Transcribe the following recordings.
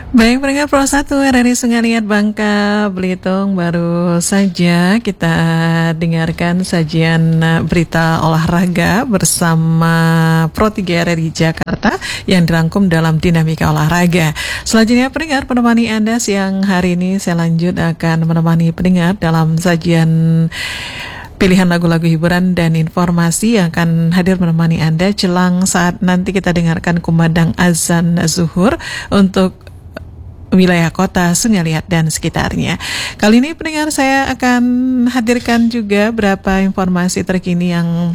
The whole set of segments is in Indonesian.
Baik, pendengar Pro 1 RRI Sungai Liat Bangka Belitung, baru saja kita dengarkan sajian berita olahraga bersama Pro 3 RRI Jakarta yang dirangkum dalam Dinamika Olahraga. Selanjutnya pendengar, menemani Anda siang hari ini, saya lanjut akan menemani pendengar dalam sajian pilihan lagu-lagu hiburan dan informasi yang akan hadir menemani Anda jelang saat nanti kita dengarkan kumandang azan zuhur untuk wilayah kota Sungai Liat dan sekitarnya. Kali ini pendengar, saya akan hadirkan juga beberapa informasi terkini yang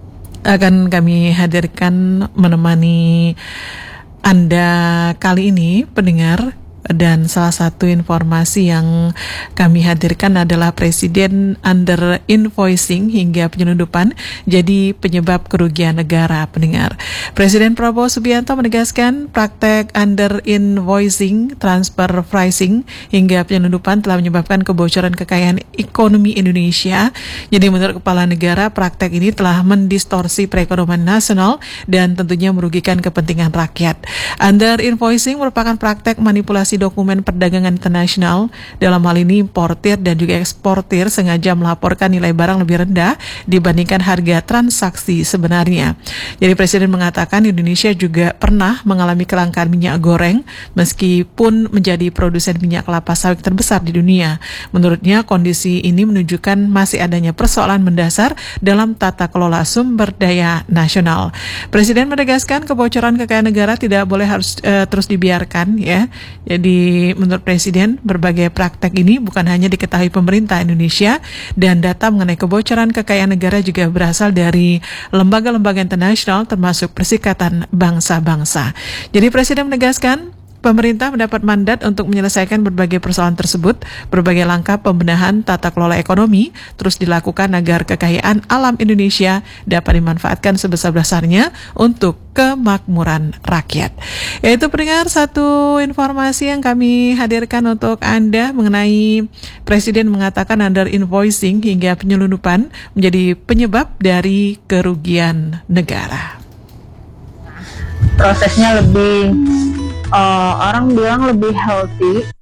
akan kami hadirkan menemani Anda kali ini pendengar. Dan salah satu informasi yang kami hadirkan adalah Presiden under invoicing hingga penyelundupan jadi penyebab kerugian negara, pendengar. Presiden Prabowo Subianto menegaskan praktek under invoicing, transfer pricing hingga penyelundupan telah menyebabkan kebocoran kekayaan ekonomi Indonesia. Jadi menurut Kepala Negara, praktek ini telah mendistorsi perekonomian nasional dan tentunya merugikan kepentingan rakyat. Under invoicing merupakan praktek manipulasi dokumen perdagangan internasional. Dalam hal ini importir dan juga eksportir sengaja melaporkan nilai barang lebih rendah dibandingkan harga transaksi sebenarnya. Jadi Presiden mengatakan Indonesia juga pernah mengalami kelangkaan minyak goreng meskipun menjadi produsen minyak kelapa sawit terbesar di dunia. Menurutnya kondisi ini menunjukkan masih adanya persoalan mendasar dalam tata kelola sumber daya nasional. Presiden menegaskan kebocoran kekayaan negara tidak boleh terus dibiarkan, ya. Jadi menurut Presiden, berbagai praktek ini bukan hanya diketahui pemerintah Indonesia, dan data mengenai kebocoran kekayaan negara juga berasal dari lembaga-lembaga internasional termasuk Perserikatan Bangsa-Bangsa. Jadi Presiden menegaskan pemerintah mendapat mandat untuk menyelesaikan berbagai persoalan tersebut. Berbagai langkah pembenahan tata kelola ekonomi terus dilakukan agar kekayaan alam Indonesia dapat dimanfaatkan sebesar-besarnya untuk kemakmuran rakyat. Yaitu pendengar, satu informasi yang kami hadirkan untuk Anda mengenai Presiden mengatakan under invoicing hingga penyelundupan menjadi penyebab dari kerugian negara. Prosesnya lebih orang bilang lebih healthy